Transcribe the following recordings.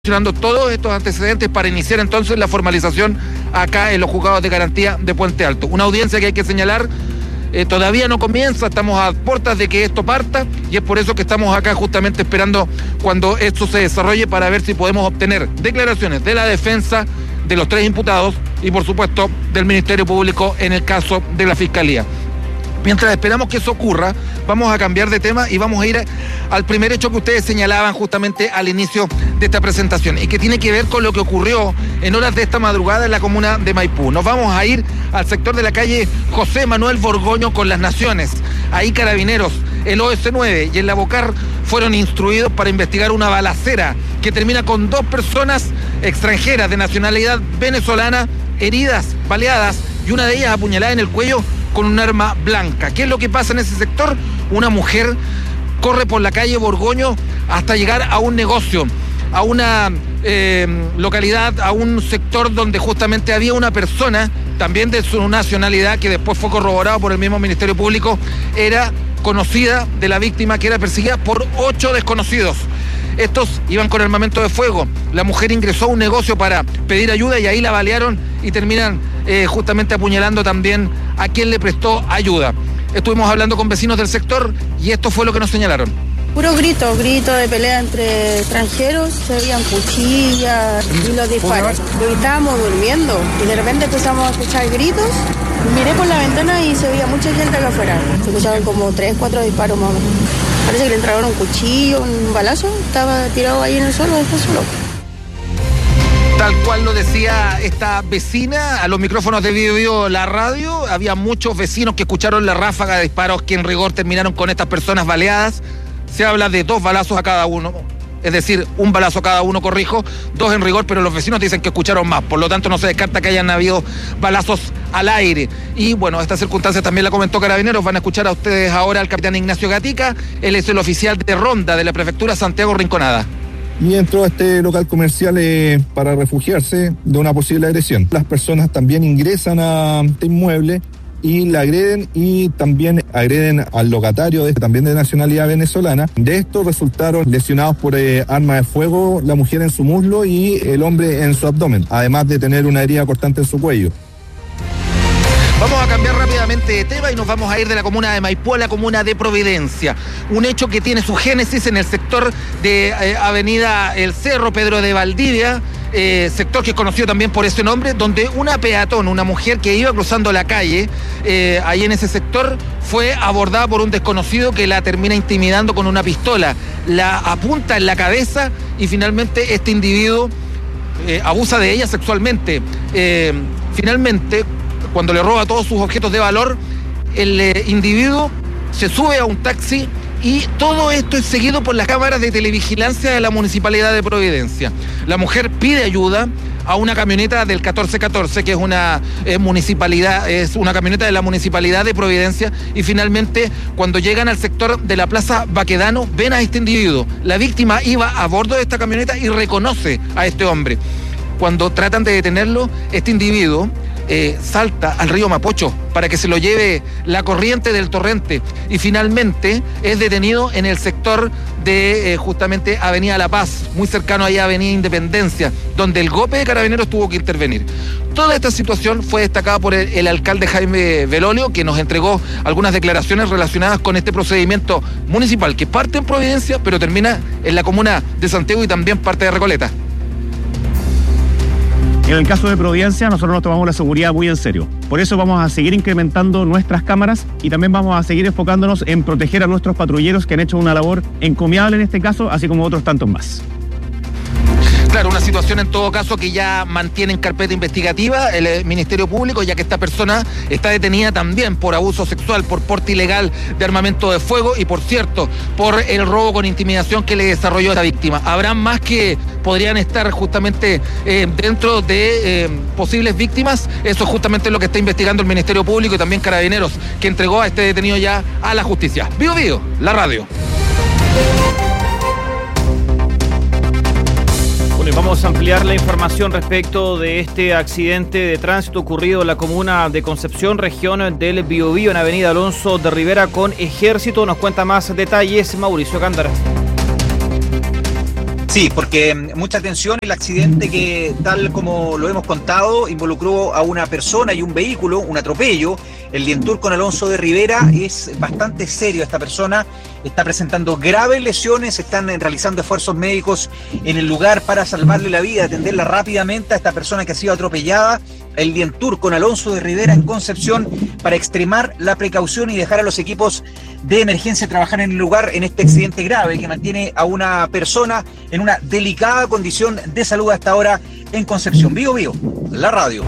todos estos antecedentes para iniciar entonces la formalización acá en los juzgados de garantía de Puente Alto. Una audiencia que hay que señalar, todavía no comienza, estamos a puertas de que esto parta y es por eso que estamos acá justamente esperando cuando esto se desarrolle para ver si podemos obtener declaraciones de la defensa de los 3 imputados y por supuesto del Ministerio Público en el caso de la Fiscalía. Mientras esperamos que eso ocurra, vamos a cambiar de tema y vamos a ir al primer hecho que ustedes señalaban justamente al inicio de esta presentación y que tiene que ver con lo que ocurrió en horas de esta madrugada en la comuna de Maipú. Nos vamos a ir al sector de la calle José Manuel Borgoño con Las Naciones. Ahí Carabineros, el OS9 y el Labocar fueron instruidos para investigar una balacera que termina con 2 personas extranjeras de nacionalidad venezolana heridas, baleadas y una de ellas apuñalada en el cuello con un arma blanca. ¿Qué es lo que pasa en ese sector? Una mujer corre por la calle Borgoño hasta llegar a un negocio, a una localidad, a un sector donde justamente había una persona, también de su nacionalidad, que después fue corroborado por el mismo Ministerio Público, era conocida de la víctima, que era perseguida por 8 desconocidos. Estos iban con armamento de fuego. La mujer ingresó a un negocio para pedir ayuda y ahí la balearon y terminan justamente apuñalando también a quien le prestó ayuda. Estuvimos hablando con vecinos del sector y esto fue lo que nos señalaron. Puro grito de pelea entre extranjeros, se veían cuchillas y los disparos. Y estábamos durmiendo y de repente empezamos a escuchar gritos. Miré por la ventana y se veía mucha gente acá afuera. Se escuchaban como 3, 4 disparos más o menos. Parece que le entraron un cuchillo, un balazo, estaba tirado ahí en el suelo, después solo. Tal cual lo decía esta vecina a los micrófonos de Bio la radio, había muchos vecinos que escucharon la ráfaga de disparos que en rigor terminaron con estas personas baleadas. Se habla de 2 balazos a cada uno, es decir, un balazo a cada uno, corrijo, 2 en rigor, pero los vecinos dicen que escucharon más, por lo tanto no se descarta que hayan habido balazos al aire. Y bueno, esta circunstancia también la comentó Carabineros. Van a escuchar a ustedes ahora al capitán Ignacio Gatica, él es el oficial de ronda de la prefectura Santiago Rinconada. Y entró a este local comercial para refugiarse de una posible agresión. Las personas también ingresan a este inmueble y la agreden y también agreden al locatario también de nacionalidad venezolana. De esto resultaron lesionados por arma de fuego la mujer en su muslo y el hombre en su abdomen, además de tener una herida cortante en su cuello. Vamos a cambiar rápidamente de tema y nos vamos a ir de la comuna de Maipú a la comuna de Providencia. Un hecho que tiene su génesis en el sector de Avenida El Cerro, Pedro de Valdivia, sector que es conocido también por ese nombre, donde una peatón, una mujer que iba cruzando la calle, ahí en ese sector, fue abordada por un desconocido que la termina intimidando con una pistola. La apunta en la cabeza y finalmente este individuo abusa de ella sexualmente. Finalmente, cuando le roba todos sus objetos de valor, el individuo se sube a un taxi y todo esto es seguido por las cámaras de televigilancia de la Municipalidad de Providencia. La mujer pide ayuda a una camioneta del 1414, que es una municipalidad, es una camioneta de la Municipalidad de Providencia, y finalmente cuando llegan al sector de la Plaza Baquedano ven a este individuo. La víctima iba a bordo de esta camioneta y reconoce a este hombre. Cuando tratan de detenerlo, este individuo salta al río Mapocho para que se lo lleve la corriente del torrente y finalmente es detenido en el sector de justamente Avenida La Paz, muy cercano ahí a Avenida Independencia, donde el GOPE de Carabineros tuvo que intervenir. Toda esta situación fue destacada por el alcalde Jaime Belolio, que nos entregó algunas declaraciones relacionadas con este procedimiento municipal que parte en Providencia pero termina en la comuna de Santiago y también parte de Recoleta. En el caso de Providencia, nosotros nos tomamos la seguridad muy en serio. Por eso vamos a seguir incrementando nuestras cámaras y también vamos a seguir enfocándonos en proteger a nuestros patrulleros que han hecho una labor encomiable en este caso, así como otros tantos más. Claro, una situación en todo caso que ya mantiene en carpeta investigativa el Ministerio Público, ya que esta persona está detenida también por abuso sexual, por porte ilegal de armamento de fuego y, por cierto, por el robo con intimidación que le desarrolló a esta víctima. Habrán más que podrían estar justamente dentro de posibles víctimas. Eso es justamente lo que está investigando el Ministerio Público y también Carabineros, que entregó a este detenido ya a la justicia. Bio, la radio. Bueno, y vamos a ampliar la información respecto de este accidente de tránsito ocurrido en la comuna de Concepción, región del Biobío, en Avenida Alonso de Rivera con Ejército. Nos cuenta más detalles Mauricio Gándara. Sí, porque mucha atención, el accidente que, tal como lo hemos contado, involucró a una persona y un vehículo, un atropello. El Dientur con Alonso de Rivera es bastante serio. Esta persona está presentando graves lesiones, están realizando esfuerzos médicos en el lugar para salvarle la vida, atenderla rápidamente a esta persona que ha sido atropellada. El Dientur con Alonso de Rivera en Concepción, para extremar la precaución y dejar a los equipos de emergencia trabajar en el lugar en este accidente grave que mantiene a una persona en una delicada condición de salud hasta ahora en Concepción. Vivo, la radio.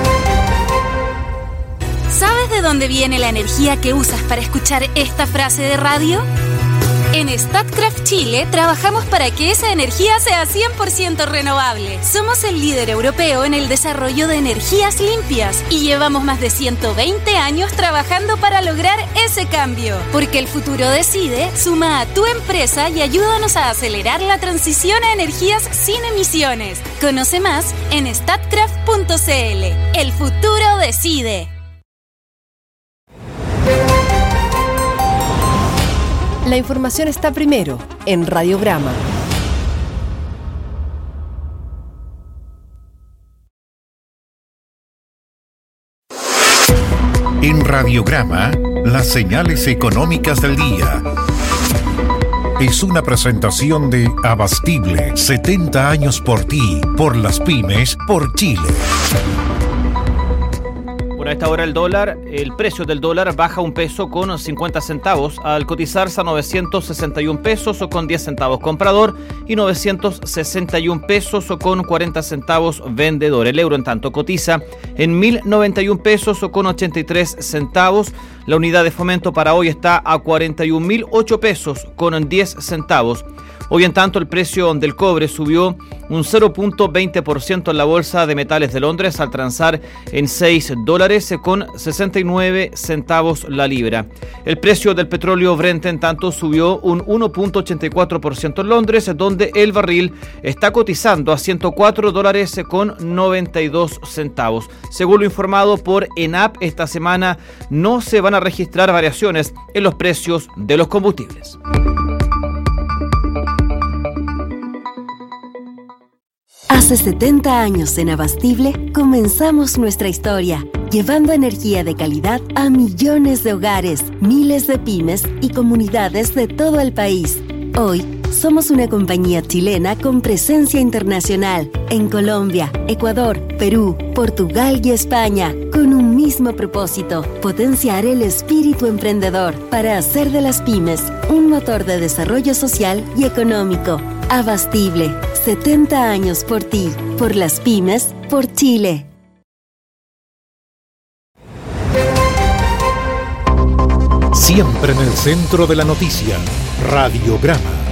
¿Sabes de dónde viene la energía que usas para escuchar esta frase de radio? En Statkraft Chile trabajamos para que esa energía sea 100% renovable. Somos el líder europeo en el desarrollo de energías limpias y llevamos más de 120 años trabajando para lograr ese cambio. Porque el futuro decide, suma a tu empresa y ayúdanos a acelerar la transición a energías sin emisiones. Conoce más en statkraft.cl. El futuro decide. La información está primero en Radiograma. En Radiograma, las señales económicas del día. Es una presentación de Abastible, 70 años por ti, por las pymes, por Chile. Por esta hora el precio del dólar baja 1 peso con 50 centavos al cotizarse a 961 pesos o con 10 centavos comprador y 961 pesos o con 40 centavos vendedor. El euro en tanto cotiza en 1.091 pesos o con 83 centavos. La unidad de fomento para hoy está a 41.008 pesos con 10 centavos. Hoy en tanto el precio del cobre subió un 0.20% en la Bolsa de Metales de Londres al transar en $6 con 69 centavos la libra. El precio del petróleo Brent en tanto subió un 1.84% en Londres, donde el barril está cotizando a $104 con 92 centavos. Según lo informado por ENAP, esta semana no se van a registrar variaciones en los precios de los combustibles. Hace 70 años en Abastible comenzamos nuestra historia, llevando energía de calidad a millones de hogares, miles de pymes y comunidades de todo el país. Hoy somos una compañía chilena con presencia internacional en Colombia, Ecuador, Perú, Portugal y España, con un mismo propósito: potenciar el espíritu emprendedor para hacer de las pymes un motor de desarrollo social y económico. Abastible, 70 años por ti, por las pymes, por Chile. Siempre en el centro de la noticia, Radiograma.